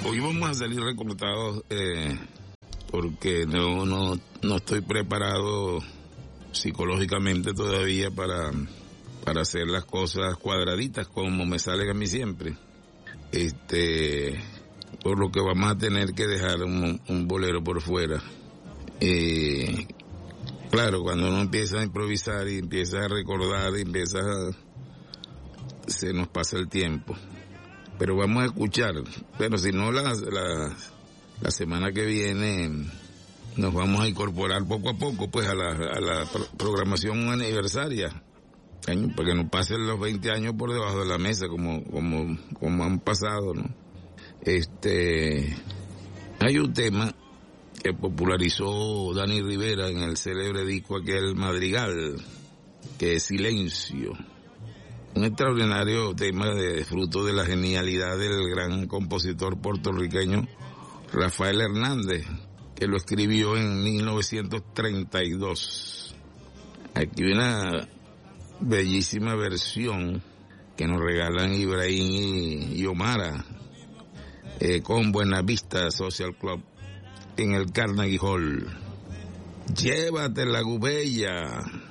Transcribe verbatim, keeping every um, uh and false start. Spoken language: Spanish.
Hoy vamos a salir recortados eh, porque no, no, no estoy preparado psicológicamente todavía para, para hacer las cosas cuadraditas como me salen a mí siempre. Este, por lo que vamos a tener que dejar un, un bolero por fuera. Eh, claro, cuando uno empieza a improvisar y empieza a recordar y empieza a, se nos pasa el tiempo. Pero vamos a escuchar, pero si no la, la, la semana que viene nos vamos a incorporar poco a poco pues a la, a la pro- programación aniversaria, para que nos pasen los veinte años por debajo de la mesa como, como, como han pasado, ¿no? Este, hay un tema que popularizó Dani Rivera en el célebre disco aquel Madrigal, que es Silencio. Un extraordinario tema de fruto de la genialidad del gran compositor puertorriqueño Rafael Hernández, que lo escribió en mil novecientos treinta y dos. Aquí hay una bellísima versión que nos regalan Ibrahim y, y Omara eh, con Buenavista Social Club en el Carnegie Hall. Llévate la gubella.